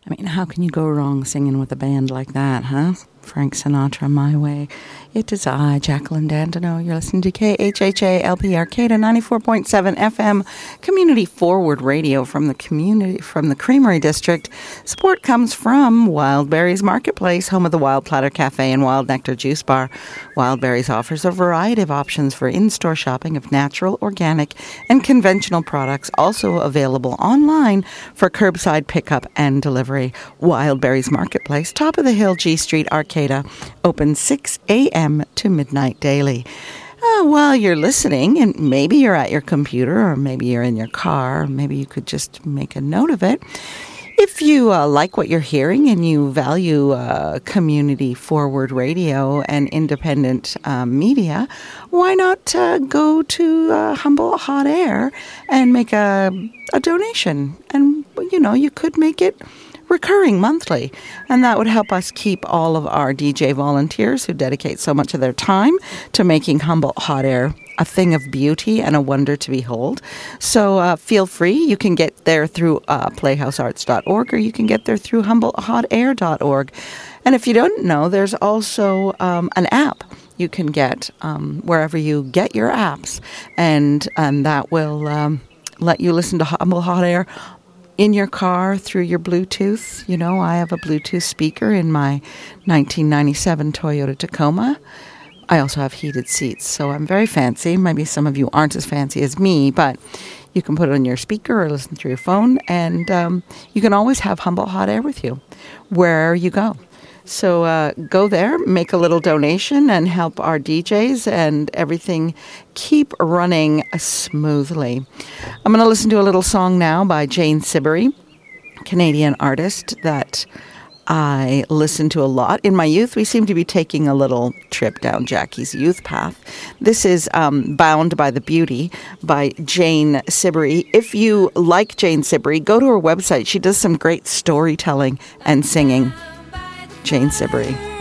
I mean, how can you go wrong singing with a band like that, huh? Frank Sinatra, My Way. It is I, Jacqueline Dandino. You're listening to KHHA LP Arcata 94.7 FM, community forward radio from the Creamery District. Support comes from Wild Berries Marketplace, home of the Wild Platter Cafe and Wild Nectar Juice Bar. Wild Berries offers a variety of options for in-store shopping of natural, organic, and conventional products, also available online for curbside pickup and delivery. Wild Berries Marketplace, top of the hill, G Street, Arcata, open 6 a.m. to midnight daily. While you're listening, and maybe you're at your computer, or maybe you're in your car, or maybe you could just make a note of it. If you like what you're hearing and you value community forward radio and independent media, why not go to Humboldt Hot Air and make a donation? And, you could make it recurring monthly, and that would help us keep all of our DJ volunteers who dedicate so much of their time to making Humboldt Hot Air a thing of beauty and a wonder to behold. So feel free. You can get there through playhousearts.org, or you can get there through HumboldtHotAir.org. And if you don't know, there's also an app you can get wherever you get your apps, and that will let you listen to Humboldt Hot Air in your car through your Bluetooth. I have a Bluetooth speaker in my 1997 Toyota Tacoma. I also have heated seats, so I'm very fancy. Maybe some of you aren't as fancy as me, but you can put it on your speaker or listen through your phone, and you can always have Humboldt Hot Air with you wherever you go. So go there, make a little donation, and help our DJs and everything keep running smoothly. I'm going to listen to a little song now by Jane Siberry, Canadian artist that I listened to a lot. In my youth, we seem to be taking a little trip down Jackie's youth path. This is Bound by the Beauty by Jane Siberry. If you like Jane Siberry, go to her website. She does some great storytelling and singing. Jane Siberry.